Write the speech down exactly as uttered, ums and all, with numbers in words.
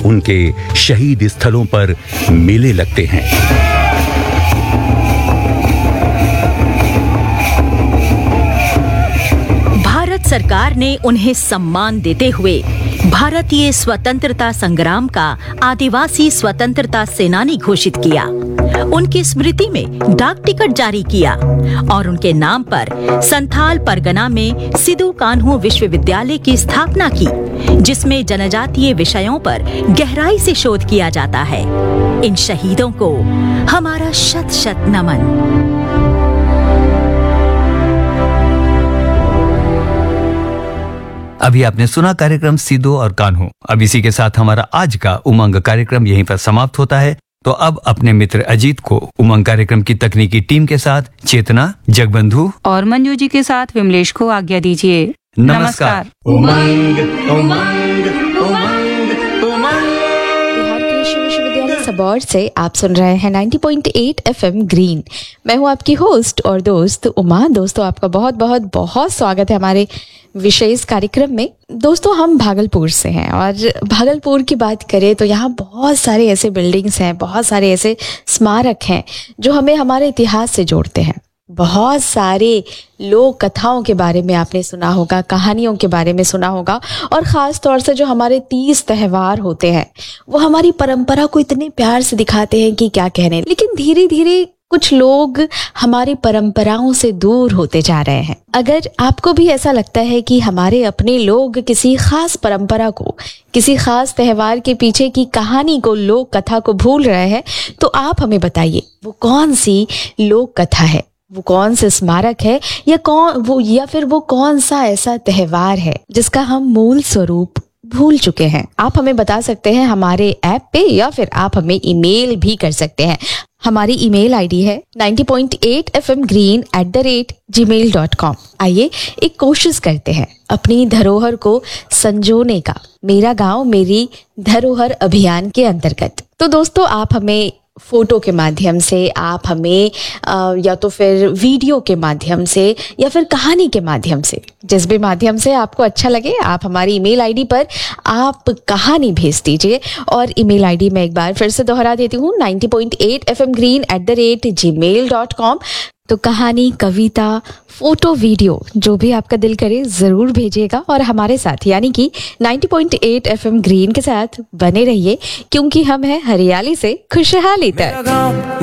उनके शहीद स्थलों पर मेले लगते हैं। भारत सरकार ने उन्हें सम्मान देते हुए भारतीय स्वतंत्रता संग्राम का आदिवासी स्वतंत्रता सेनानी घोषित किया, उनकी स्मृति में डाक टिकट जारी किया और उनके नाम पर संथाल परगना में सिदो कान्हू विश्वविद्यालय की स्थापना की, जिसमें जनजातीय विषयों पर गहराई से शोध किया जाता है। इन शहीदों को हमारा शत शत नमन। अभी आपने सुना कार्यक्रम सिदो और कान्हू। अब इसी के साथ हमारा आज का उमंग कार्यक्रम यहीं पर समाप्त होता है। तो अब अपने मित्र अजीत को उमंग कार्यक्रम की तकनीकी टीम के साथ चेतना, जगबंधु और मंजू जी के साथ विमलेश को आज्ञा दीजिए। नमस्कार। उमंग उमंग उमंग उमंग। बिहार कृषि विश्वविद्यालय सबौर से आप सुन रहे हैं नब्बे पॉइंट आठ एफएम ग्रीन। मैं हूं आपकी होस्ट और दोस्त उमा। दोस्तों, आपका बहुत बहुत बहुत स्वागत है हमारे विशेष कार्यक्रम में। दोस्तों, हम भागलपुर से हैं और भागलपुर की बात करें तो यहाँ बहुत सारे ऐसे बिल्डिंग्स हैं, बहुत सारे ऐसे स्मारक हैं जो हमें हमारे इतिहास से जोड़ते हैं। बहुत सारे लोक कथाओं के बारे में आपने सुना होगा, कहानियों के बारे में सुना होगा, और ख़ास तौर से जो हमारे तीज त्यौहार होते हैं वो हमारी परंपरा को इतने प्यार से दिखाते हैं कि क्या कहने। लेकिन धीरे धीरे कुछ लोग हमारी परंपराओं से दूर होते जा रहे हैं। अगर आपको भी ऐसा लगता है कि हमारे अपने लोग किसी खास परंपरा को, किसी खास त्यौहार के पीछे की कहानी को, लोक कथा को भूल रहे हैं, तो आप हमें बताइए वो कौन सी लोक कथा है, वो कौन से स्मारक है, या कौन वो या फिर वो कौन सा ऐसा त्यौहार है जिसका हम मूल स्वरूप भूल चुके हैं। आप हमें बता सकते हैं हमारे ऐप पे, या फिर आप हमें ईमेल भी कर सकते हैं। हमारी ईमेल आईडी है ninety point eight F M green at the rate ji mail dot com. आइए एक कोशिश करते हैं अपनी धरोहर को संजोने का, मेरा गांव मेरी धरोहर अभियान के अंतर्गत। तो दोस्तों, आप हमें फोटो के माध्यम से, आप हमें आ, या तो फिर वीडियो के माध्यम से, या फिर कहानी के माध्यम से, जिस भी माध्यम से आपको अच्छा लगे, आप हमारी ईमेल आईडी पर आप कहानी भेज दीजिए। और ईमेल आईडी मैं एक बार फिर से दोहरा देती हूँ, ninety point eight F M green at the rate ji mail dot com. तो कहानी, कविता, फोटो, वीडियो, जो भी आपका दिल करे ज़रूर भेजिएगा और हमारे साथ यानी कि ninety point eight FM green के साथ बने रहिए, क्योंकि हम हैं हरियाली से खुशहाली तक।